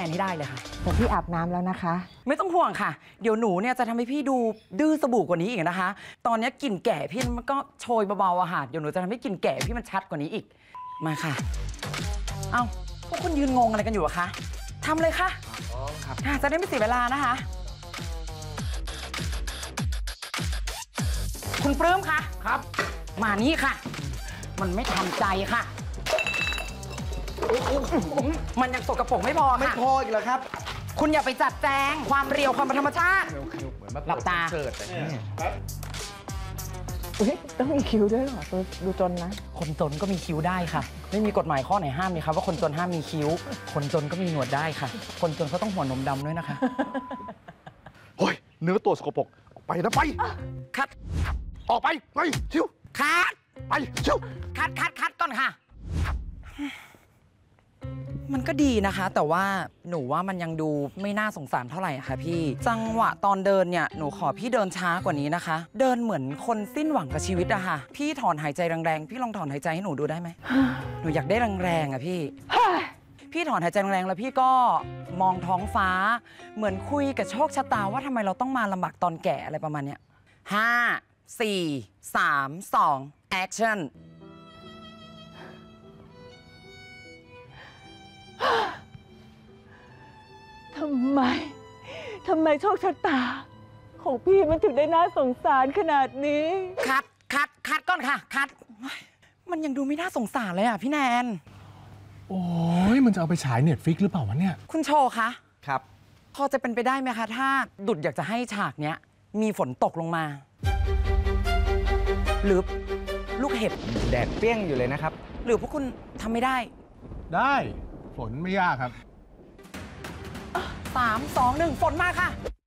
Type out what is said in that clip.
ให้ได้เลยค่ะแต่พี่อาบน้ำแล้วนะคะไม่ต้องห่วงค่ะเดี๋ยวหนูเนี่ยจะทำให้พี่ดูดื้อสบู่กว่านี้อีกนะคะตอนนี้กลิ่นแก่พี่มันก็โชยเบาๆอะค่ะเดี๋ยวหนูจะทำให้กลิ่นแก่พี่มันชัดกว่านี้อีกมาค่ะเอ้าพวกคุณยืนงงอะไรกันอยู่อะคะทำเลยค่ะครับจะได้ไม่เสียเวลานะคะคุณปลื้มคะครับมานี่ค่ะมันไม่ทำใจค่ะมันยังสกปรกไม่พอค่ะไม่พออีกเหรอครับคุณอย่าไปจัดแจงความเรียวความเป็นธรรมชาติหลับตาต้องมีคิ้วด้วยเหรอตัวดูจนนะคนจนก็มีคิ้วได้ค่ะไม่มีกฎหมายข้อไหนห้ามเลยครับว่าคนจนห้ามมีคิ้วคนจนก็มีหนวดได้ค่ะคนจนเขาต้องหัวนมดำด้วยนะคะเฮ้ยเนื้อตัวสกปรกออกไปนะไปคัดออกไปไปชิวคัดไปชิวคัดก่อนค่ะมันก็ดีนะคะแต่ว่าหนูว่ามันยังดูไม่น่าสงสารเท่าไหร่ค่ะพี่จังหวะตอนเดินเนี่ยหนูขอพี่เดินช้ากว่านี้นะคะเดินเหมือนคนสิ้นหวังกับชีวิตอะค่ะพี่ถอนหายใจแรงๆพี่ลองถอนหายใจให้หนูดูได้ไหมหนูอยากได้แรงๆอะพี่ถอนหายใจแรงๆแล้วพี่ก็มองท้องฟ้าเหมือนคุยกับโชคชะตาว่าทำไมเราต้องมาลำบากตอนแก่อะไรประมาณเนี้ย5 4 3 2 action ทำไมโชคชะตาของพี่มันถึงได้น่าสงสารขนาดนี้คัดก่อนค่ะคัดมันยังดูไม่น่าสงสารเลยอ่ะพี่แนนโอ้ยมันจะเอาไปฉายเน็ตฟิกหรือเปล่าวะเนี่ยคุณโชคะครับพอจะเป็นไปได้ไหมคะถ้าดุดอยากจะให้ฉากเนี้ยมีฝนตกลงมาหรือลูกเห็บแดดเปรี้ยงอยู่เลยนะครับหรือพวกคุณทำไม่ได้ได้ฝนไม่ยากครับ 3 2 1ฝนมาค่ะ